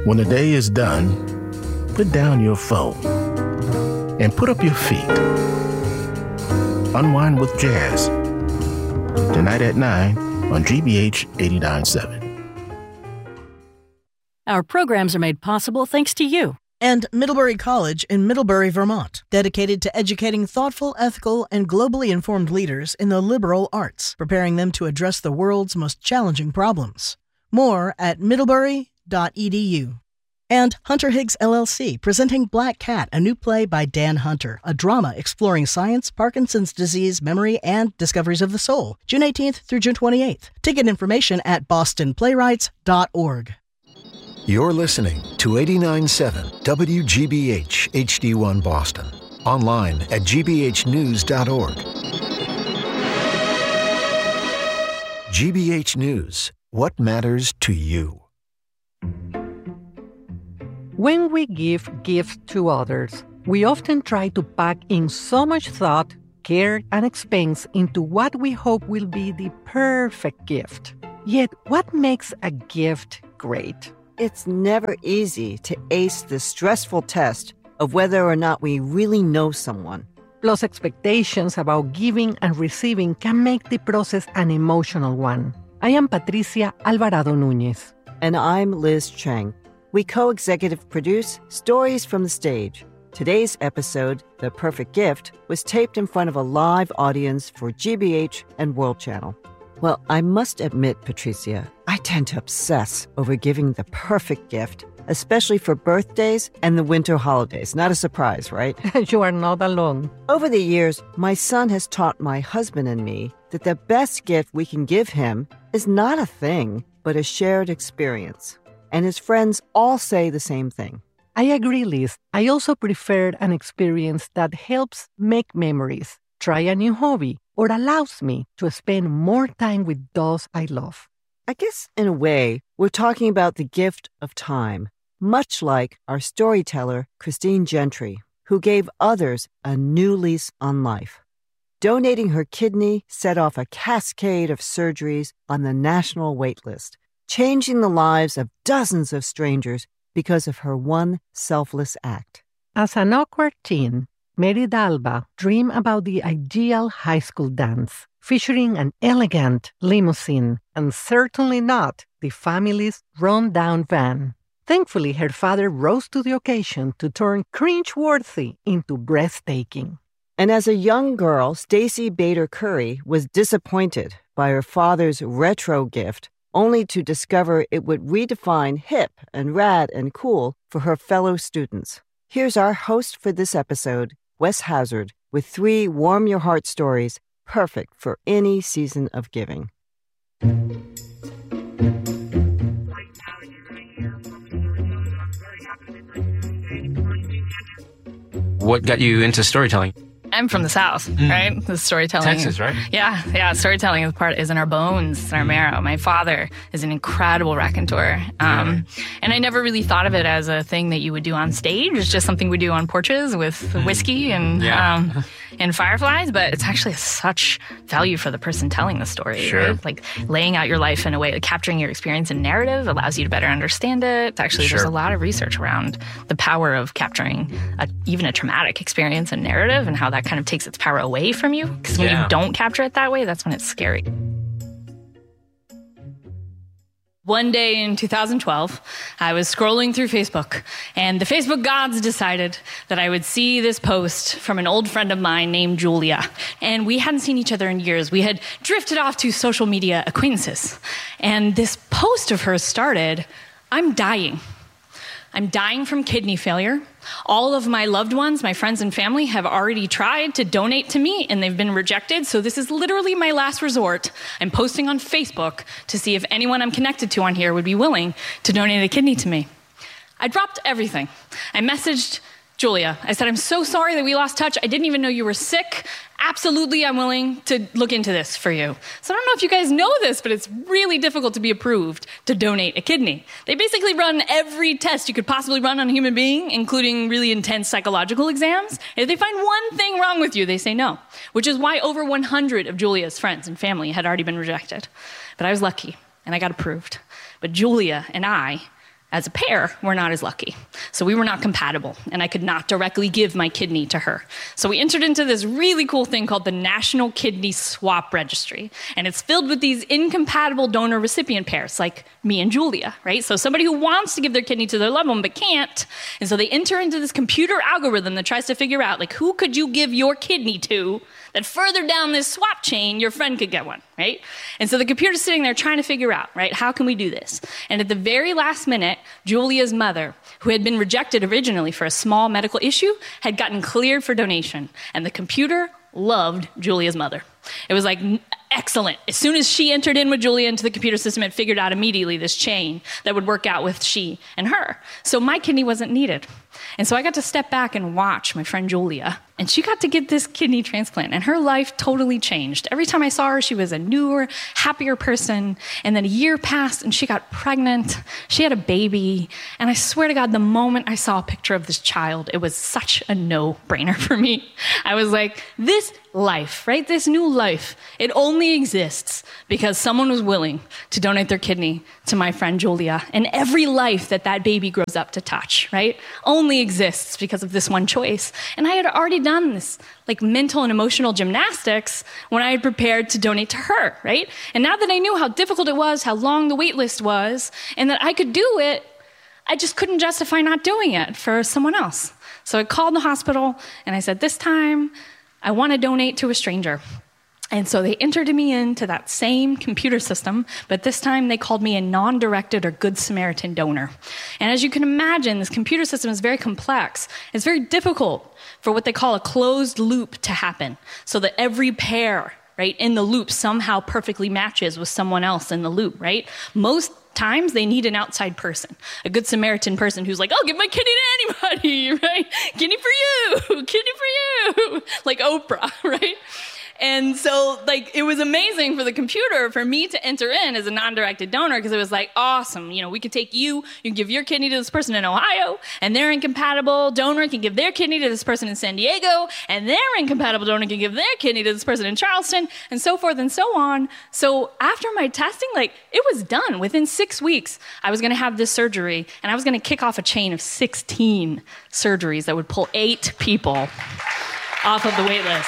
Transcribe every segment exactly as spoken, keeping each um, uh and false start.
When the day is done, put down your phone and put up your feet. Unwind with jazz. Tonight at nine on G B H eighty-nine point seven. Our programs are made possible thanks to you. And Middlebury College in Middlebury, Vermont, dedicated to educating thoughtful, ethical, and globally informed leaders in the liberal arts, preparing them to address the world's most challenging problems. More at middlebury dot e d u. And Hunter Higgs L L C, presenting Black Cat, a new play by Dan Hunter, a drama exploring science, Parkinson's disease, memory, and discoveries of the soul, June eighteenth through June twenty-eighth. Ticket information at boston playwrights dot org. You're listening to eighty-nine point seven W G B H H D one Boston. Online at g b h news dot org. G B H News. What matters to you? When we give gifts to others, we often try to pack in so much thought, care, and expense into what we hope will be the perfect gift. Yet, what makes a gift great? It's never easy to ace the stressful test of whether or not we really know someone. Plus, expectations about giving and receiving can make the process an emotional one. I am Patricia Alvarado Núñez. And I'm Liz Cheng. We co-executive produce Stories from the Stage. Today's episode, The Perfect Gift, was taped in front of a live audience for G B H and World Channel. Well, I must admit, Patricia, I tend to obsess over giving the perfect gift, especially for birthdays and the winter holidays. Not a surprise, right? You are not alone. Over the years, my son has taught my husband and me that the best gift we can give him is not a thing, but a shared experience. And his friends all say the same thing. I agree, Liz. I also prefer an experience that helps make memories, try a new hobby, or allows me to spend more time with those I love. I guess, in a way, we're talking about the gift of time, much like our storyteller, Christine Gentry, who gave others a new lease on life. Donating her kidney set off a cascade of surgeries on the national wait list, changing the lives of dozens of strangers because of her one selfless act. As an awkward teen, Mary Dalba dreamed about the ideal high school dance, featuring an elegant limousine and certainly not the family's run-down van. Thankfully, her father rose to the occasion to turn cringe-worthy into breathtaking. And as a young girl, Stacey Bader Curry was disappointed by her father's retro gift, only to discover it would redefine hip and rad and cool for her fellow students. Here's our host for this episode, Wes Hazard, with three warm-your-heart stories perfect for any season of giving. What got you into storytelling? I'm from the South, mm. right? The storytelling. Texas, right? Yeah, yeah. Storytelling is part is in our bones, it's in our marrow. My father is an incredible raconteur, um, yeah. and I never really thought of it as a thing that you would do on stage. It's just something we do on porches with whiskey and yeah. um, and fireflies. But it's actually such value for the person telling the story. Sure. Right? Like laying out your life in a way, like capturing your experience in narrative allows you to better understand it. Actually, sure. there's a lot of research around the power of capturing a, even a traumatic experience in narrative and how that kind of takes its power away from you. Because when yeah. you don't capture it that way, that's when it's scary. One day in two thousand twelve, I was scrolling through Facebook, and the Facebook gods decided that I would see this post from an old friend of mine named Julia. And we hadn't seen each other in years. We had drifted off to social media acquaintances. And this post of hers started, "I'm dying. I'm dying from kidney failure. All of my loved ones, my friends and family, have already tried to donate to me and they've been rejected. So this is literally my last resort. I'm posting on Facebook to see if anyone I'm connected to on here would be willing to donate a kidney to me." I dropped everything. I messaged Julia. I said, "I'm so sorry that we lost touch. I didn't even know you were sick. Absolutely, I'm willing to look into this for you." So I don't know if you guys know this, but it's really difficult to be approved to donate a kidney. They basically run every test you could possibly run on a human being, including really intense psychological exams. And if they find one thing wrong with you, they say no, which is why over one hundred of Julia's friends and family had already been rejected. But I was lucky, and I got approved. But Julia and I as a pair, were not as lucky. So we were not compatible, and I could not directly give my kidney to her. So we entered into this really cool thing called the National Kidney Swap Registry, and it's filled with these incompatible donor-recipient pairs, like me and Julia, right? So somebody who wants to give their kidney to their loved one but can't, and so they enter into this computer algorithm that tries to figure out, like, who could you give your kidney to that further down this swap chain, your friend could get one, right? And so the computer's sitting there trying to figure out, right, how can we do this? And at the very last minute, Julia's mother, who had been rejected originally for a small medical issue, had gotten cleared for donation. And the computer loved Julia's mother. It was like, excellent. As soon as she entered in with Julia into the computer system, it figured out immediately this chain that would work out with she and her. So my kidney wasn't needed. And so I got to step back and watch my friend Julia, and she got to get this kidney transplant, and her life totally changed. Every time I saw her, she was a newer, happier person, and then a year passed, and she got pregnant. She had a baby, and I swear to God, the moment I saw a picture of this child, it was such a no-brainer for me. I was like, this life, right, this new life, it only exists because someone was willing to donate their kidney to my friend Julia, and every life that that baby grows up to touch, right, only exists because of this one choice. And I had already done this like mental and emotional gymnastics when I had prepared to donate to her, right? And now that I knew how difficult it was, how long the wait list was, and that I could do it, I just couldn't justify not doing it for someone else. So I called the hospital and I said, this time I want to donate to a stranger. And so they entered me into that same computer system, but this time they called me a non-directed or Good Samaritan donor. And as you can imagine, this computer system is very complex. It's very difficult for what they call a closed loop to happen, so that every pair, right, in the loop somehow perfectly matches with someone else in the loop, right? Most times they need an outside person, a Good Samaritan person who's like, I'll give my kidney to anybody, right? Kidney for you, kidney for you, like Oprah, right? And so, like, it was amazing for the computer for me to enter in as a non-directed donor, because it was like, awesome, you know, we could take you, you can give your kidney to this person in Ohio, and their incompatible donor can give their kidney to this person in San Diego, and their incompatible donor can give their kidney to this person in Charleston, and so forth and so on. So after my testing, like, it was done. Within six weeks, I was going to have this surgery, and I was going to kick off a chain of sixteen surgeries that would pull eight people off of the wait list.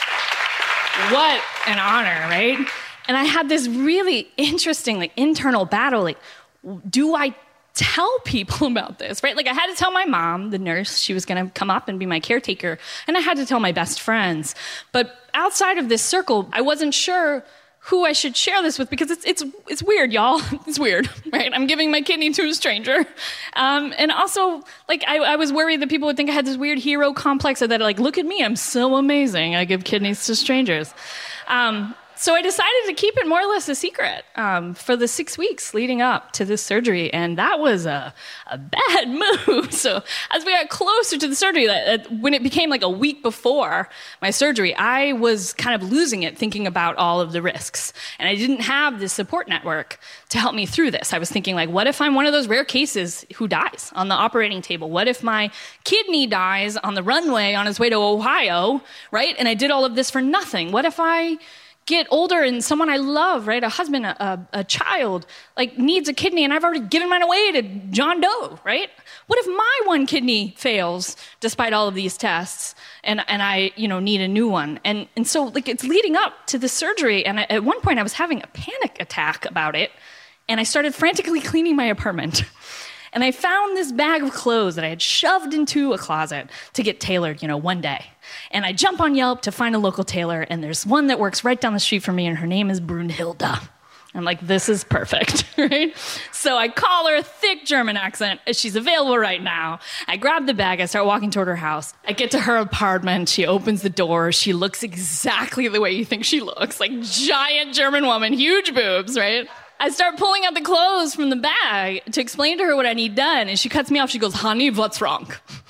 What an honor, right? And I had this really interesting, like, internal battle. Like, do I tell people about this, right? Like, I had to tell my mom, the nurse, she was going to come up and be my caretaker, and I had to tell my best friends. But outside of this circle, I wasn't sure who I should share this with, because it's it's it's weird, y'all. It's weird, right? I'm giving my kidney to a stranger. Um, and also, like, I, I was worried that people would think I had this weird hero complex, or that, like, look at me, I'm so amazing, I give kidneys to strangers. Um, so I decided to keep it more or less a secret um, for the six weeks leading up to this surgery, and that was a, a bad move. So as we got closer to the surgery, that, when it became like a week before my surgery, I was kind of losing it, thinking about all of the risks. And I didn't have this support network to help me through this. I was thinking, like, what if I'm one of those rare cases who dies on the operating table? What if my kidney dies on the runway on its way to Ohio, right? And I did all of this for nothing. What if I get older and someone I love, right, a husband, a, a, a child, like, needs a kidney, and I've already given mine away to John Doe, right? What if my one kidney fails despite all of these tests, and, and I, you know, need a new one? And, and so, like, it's leading up to the surgery, and I, at one point I was having a panic attack about it, and I started frantically cleaning my apartment. And I found this bag of clothes that I had shoved into a closet to get tailored, you know, one day. And I jump on Yelp to find a local tailor, and there's one that works right down the street from me, and her name is Brunhilde. I'm like, this is perfect, right? So I call her, a thick German accent. She's available right now. I grab the bag. I start walking toward her house. I get to her apartment. She opens the door. She looks exactly the way you think she looks, like giant German woman, huge boobs, right? I start pulling out the clothes from the bag to explain to her what I need done, and she cuts me off. She goes, honey, what's wrong?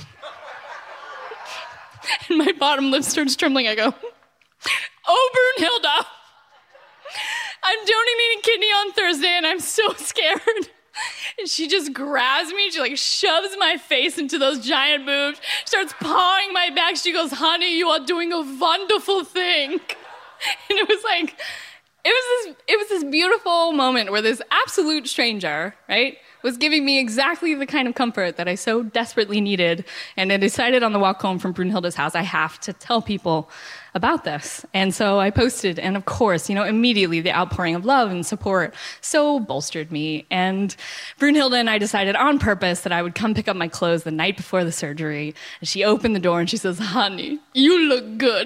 And my bottom lip starts trembling. I go, oh, Brunhilde, I'm donating a kidney on Thursday, and I'm so scared. And she just grabs me. She, like, shoves my face into those giant boobs, starts pawing my back. She goes, honey, you are doing a wonderful thing. And it was like, it was this, it was this beautiful moment where this absolute stranger, right, was giving me exactly the kind of comfort that I so desperately needed. And I decided on the walk home from Brunhilde's house, I have to tell people about this. And so I posted, and of course, you know, immediately the outpouring of love and support so bolstered me. And Brunhilde and I decided on purpose that I would come pick up my clothes the night before the surgery. And she opened the door and she says, "Honey, you look good.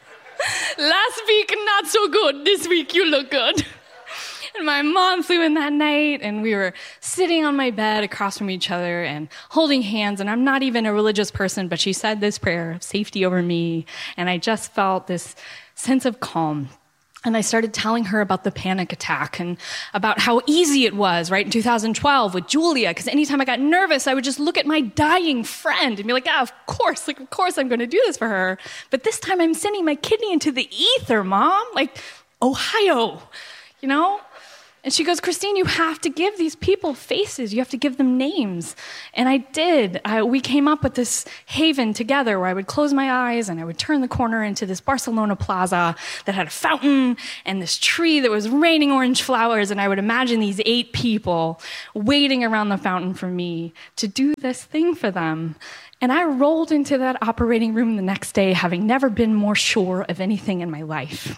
Last week, not so good. This week, you look good." And my mom flew in that night, and we were sitting on my bed across from each other and holding hands. And I'm not even a religious person, but she said this prayer of safety over me. And I just felt this sense of calm. And I started telling her about the panic attack and about how easy it was, right, in two thousand twelve with Julia, because anytime I got nervous, I would just look at my dying friend and be like, "Ah, of course, like, of course I'm going to do this for her. But this time I'm sending my kidney into the ether, Mom, like Ohio, you know?" And she goes, "Christine, you have to give these people faces. You have to give them names." And I did. I, we came up with this haven together where I would close my eyes and I would turn the corner into this Barcelona plaza that had a fountain and this tree that was raining orange flowers. And I would imagine these eight people waiting around the fountain for me to do this thing for them. And I rolled into that operating room the next day, having never been more sure of anything in my life.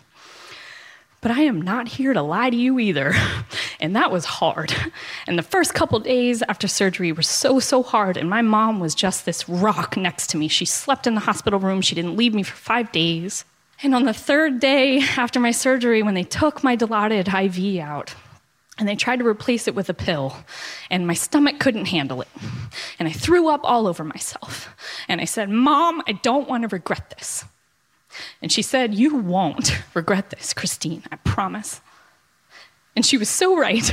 But I am not here to lie to you either. And that was hard. And the first couple days after surgery were so, so hard. And my mom was just this rock next to me. She slept in the hospital room. She didn't leave me for five days. And on the third day after my surgery, when they took my Dilaudid I V out, and they tried to replace it with a pill, and my stomach couldn't handle it. And I threw up all over myself. And I said, "Mom, I don't want to regret this." And she said, "You won't regret this, Christine, I promise." And she was so right.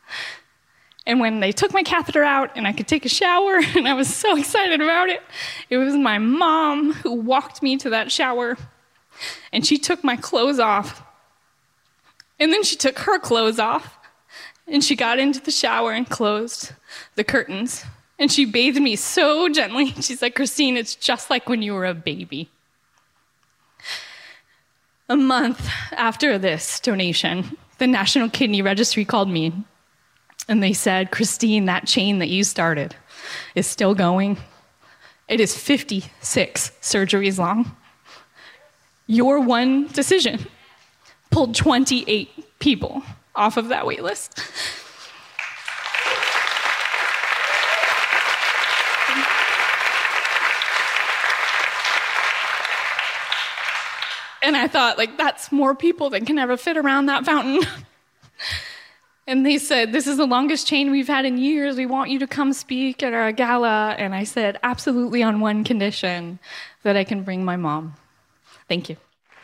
And when they took my catheter out and I could take a shower, and I was so excited about it, it was my mom who walked me to that shower, and she took my clothes off. And then she took her clothes off, and she got into the shower and closed the curtains. And she bathed me so gently. She said, "Christine, it's just like when you were a baby." A month after this donation, the National Kidney Registry called me, and they said, "Christine, that chain that you started is still going. It is fifty-six surgeries long. Your one decision pulled twenty-eight people off of that wait list." And I thought, like, that's more people than can ever fit around that fountain. And they said, "This is the longest chain we've had in years. We want you to come speak at our gala." And I said, "Absolutely, on one condition, that I can bring my mom." Thank you.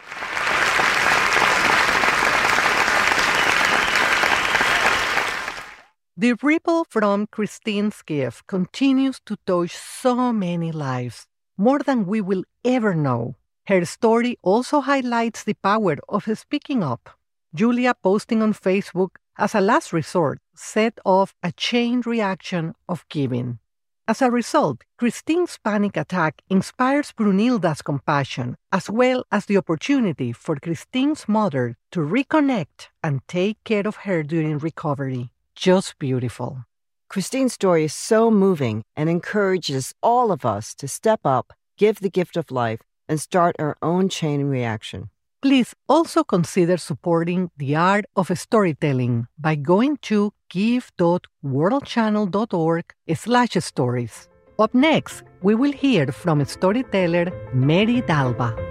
The ripple from Christine's gift continues to touch so many lives, more than we will ever know. Her story also highlights the power of speaking up. Julia posting on Facebook as a last resort set off a chain reaction of giving. As a result, Christine's panic attack inspires Brunhilde's compassion, as well as the opportunity for Christine's mother to reconnect and take care of her during recovery. Just beautiful. Christine's story is so moving and encourages all of us to step up, give the gift of life, and start our own chain reaction. Please also consider supporting the art of storytelling by going to give.worldchannel.org slash stories. Up next, we will hear from storyteller Mary Dalba.